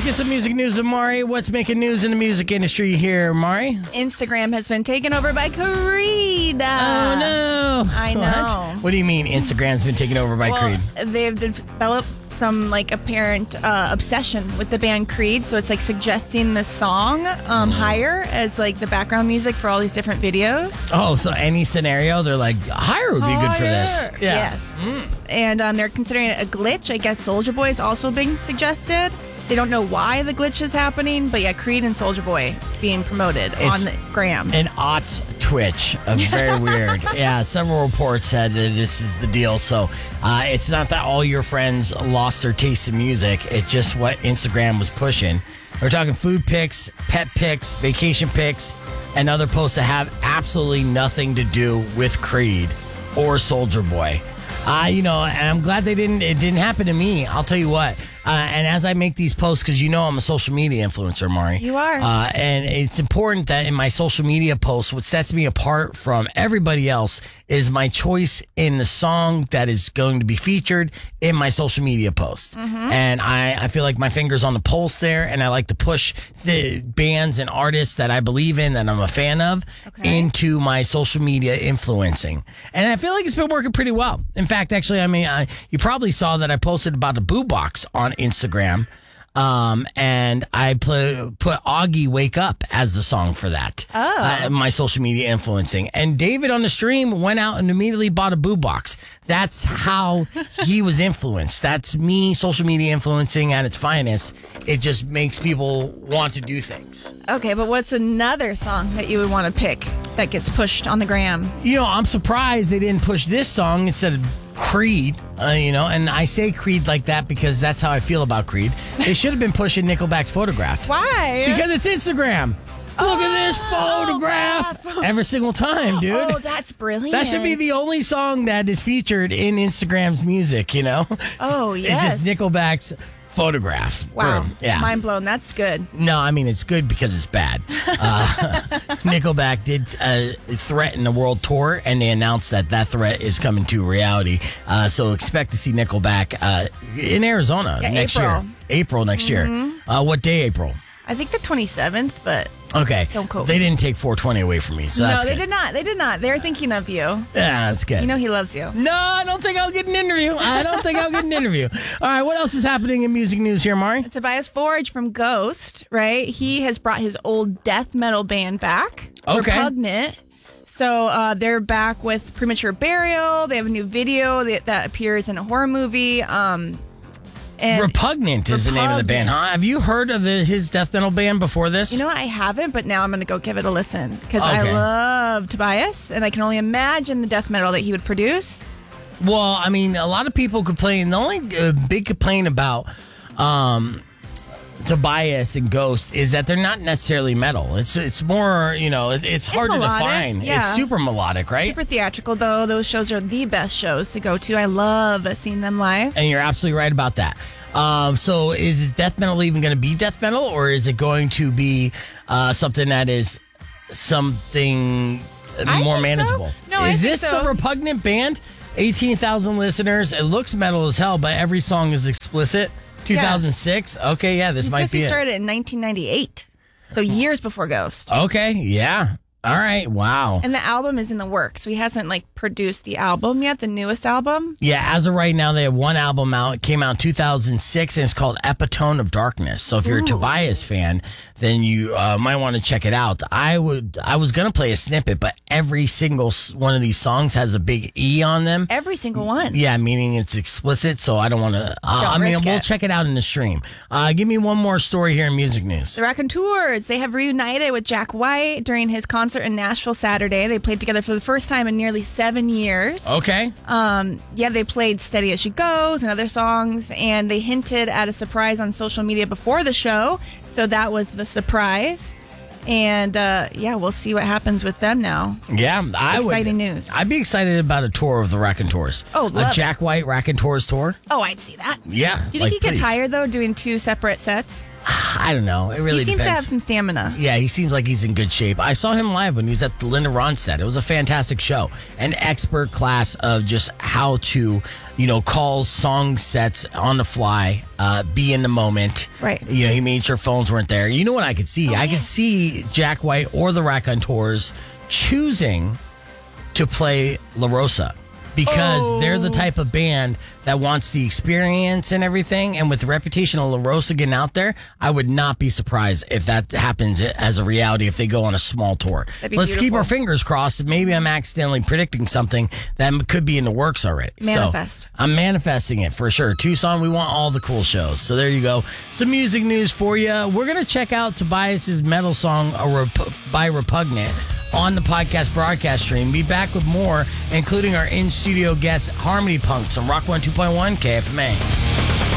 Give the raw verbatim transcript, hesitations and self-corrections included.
get some music news with Mari. What's making news in the music industry here, Mari? Instagram has been taken over by Creed. Oh, no. I know. What? What do you mean Instagram's been taken over by well, Creed? They've developed some like apparent uh, obsession with the band Creed, so it's like suggesting the song um, higher as like the background music for all these different videos. Oh, so any scenario, they're like, higher would be good for this. Yeah. Yes. Mm. And um, they're considering it a glitch. I guess Soulja Boy is also being suggested. They don't know why the glitch is happening, but yeah, Creed and Soulja Boy being promoted It's on the gram. An odd twitch. Uh, very weird. Yeah, several reports said that this is the deal. So uh, it's not that all your friends lost their taste in music. It's just what Instagram was pushing. We're talking food pics, pet pics, vacation pics, and other posts that have absolutely nothing to do with Creed or Soulja Boy. Uh, you know, and I'm glad they didn't. It didn't happen to me. I'll tell you what. Uh, and as I make these posts, because you know I'm a social media influencer, Mari. You are. Uh, and it's important that in my social media posts, what sets me apart from everybody else is my choice in the song that is going to be featured in my social media posts. Mm-hmm. And I, I feel like my finger's on the pulse there, and I like to push the bands and artists that I believe in, that I'm a fan of, okay, into my social media influencing. And I feel like it's been working pretty well. In fact, actually, I mean, I, you probably saw that I posted about the Boo Box on Instagram. Um, and I put, put Augie Wake Up as the song for that. Oh. Uh, my social media influencing. And David on the stream went out and immediately bought a Boo Box. That's how he was influenced. That's me social media influencing at its finest. It just makes people want to do things. Okay, but what's another song that you would want to pick that gets pushed on the gram? You know, I'm surprised they didn't push this song instead of Creed, uh, you know, and I say Creed like that because that's how I feel about Creed. They should have been pushing Nickelback's Photograph. Why? Because it's Instagram. Look oh, at this photograph. Every single time, dude. Oh, that's brilliant. That should be the only song that is featured in Instagram's music, you know? Oh, yes. It's just Nickelback's Photograph. Wow. Boom. Yeah. Mind blown. That's good. No, I mean, it's good because it's bad. Uh, Nickelback did uh, threaten a world tour, and they announced that that threat is coming to reality. Uh, so expect to see Nickelback uh, in Arizona yeah, next April. year. April next mm-hmm. year. Uh, what day, April? I think the twenty-seventh, but okay. Don't quote They me. didn't take four twenty away from me, so no, that's they good. did not. They did not. They're thinking of you. Yeah, that's good. You know he loves you. No, I don't think I'll get an interview. I don't think I'll get an interview. All right, what else is happening in music news here, Mari? Tobias Forge from Ghost, right? He has brought his old death metal band back. Okay. Repugnant. So uh, they're back with Premature Burial. They have a new video that, that appears in a horror movie. Um, and Repugnant is Repugnant. the name of the band, huh? Have you heard of the, his death metal band before this? You know what? I haven't, but now I'm going to go give it a listen because Okay. I love Tobias, and I can only imagine the death metal that he would produce. Well, I mean, a lot of people complain. The only uh, big complaint about um, Tobias and Ghost is that they're not necessarily metal. It's it's more, you know, it, it's hard melodic, to define. yeah. It's super melodic, right? Super theatrical, though. Those shows are the best shows to go to. I love seeing them live. And you're absolutely right about that. Um, so is death metal even going to be death metal, or is it going to be uh, something that is something I more think manageable? so. No, I is think this so. the Repugnant band? eighteen thousand listeners. It looks metal as hell, but every song is explicit. two thousand six? Okay, yeah, this He might says be he it. started in nineteen ninety-eight, so years before Ghost. Okay, yeah. All right, wow. And the album is in the works, so he hasn't like produced the album yet, the newest album. Yeah, as of right now, they have one album out. It came out in two thousand six, and it's called Epitone of Darkness. So if you're Ooh. a Tobias fan, then you uh, might want to check it out. I would. I was going to play a snippet, but every single s- one of these songs has a big E on them. Every single one. Yeah, meaning it's explicit, so I don't want to. Uh, I mean, risk we'll it. check it out in the stream. Uh, give me one more story here in music news. The Raconteurs, they have reunited with Jack White during his concert in Nashville Saturday. They played together for the first time in nearly seven years. Okay. Um, yeah, they played Steady As She Goes and other songs, and they hinted at a surprise on social media before the show. So that was the surprise. And uh, yeah, we'll see what happens with them now. Yeah, I would. Exciting news. I'd be excited about a tour of the Raconteurs. Oh, a love Jack White Raconteurs tour. Oh, I'd see that. Yeah. Do you think like, he'd get please. tired, though, doing two separate sets? I don't know. It really he seems depends. to have some stamina. Yeah, he seems like he's in good shape. I saw him live when he was at the Linda Ronstadt. It was a fantastic show. An expert class of just how to, you know, call song sets on the fly, uh, be in the moment. Right. You know, he made sure phones weren't there. You know what I could see? Oh, I yeah. could see Jack White or the Raconteurs choosing to play La Rosa. Because Oh. they're the type of band that wants the experience and everything. And with the reputation of La Rosa getting out there, I would not be surprised if that happens as a reality if they go on a small tour. That'd be Let's keep beautiful. our fingers crossed. Maybe I'm accidentally predicting something that could be in the works already. Manifest. So I'm manifesting it for sure. Tucson, we want all the cool shows. So there you go. Some music news for you. We're going to check out Tobias's metal song a Rep- by Repugnant on the podcast broadcast stream. Be back with more, including our in-studio guest, Harmony Punks on Rock one two point one K F M A.